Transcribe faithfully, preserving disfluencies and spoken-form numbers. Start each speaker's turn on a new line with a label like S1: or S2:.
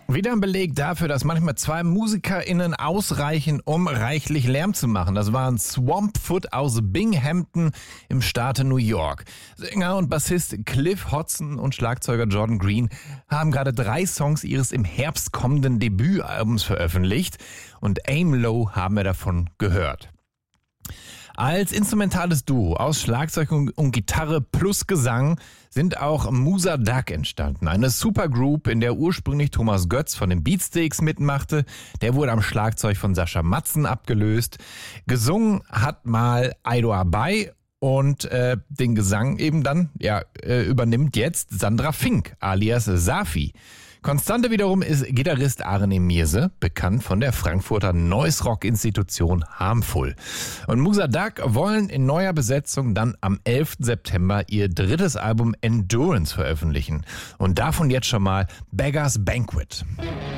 S1: Wieder ein Beleg dafür, dass manchmal zwei MusikerInnen ausreichen, um reichlich Lärm zu machen. Das waren Swampfoot aus Binghamton im Staate New York. Sänger und Bassist Cliff Hodson und Schlagzeuger Jordan Green haben gerade drei Songs ihres im Herbst kommenden Debütalbums veröffentlicht. Und Aim Low haben wir davon gehört. Als instrumentales Duo aus Schlagzeug und Gitarre plus Gesang sind auch Musa Dug entstanden. Eine Supergroup, in der ursprünglich Thomas Götz von den Beatsteaks mitmachte. Der wurde am Schlagzeug von Sascha Matzen abgelöst. Gesungen hat mal Aido Abai und äh, den Gesang eben dann ja äh, übernimmt jetzt Sandra Fink alias Safi. Konstante wiederum ist Gitarrist Arne Mierse, bekannt von der Frankfurter Noise-Rock-Institution Harmful. Und Musa Dug wollen in neuer Besetzung dann am elften September ihr drittes Album Endurance veröffentlichen. Und davon jetzt schon mal Beggars Banquet.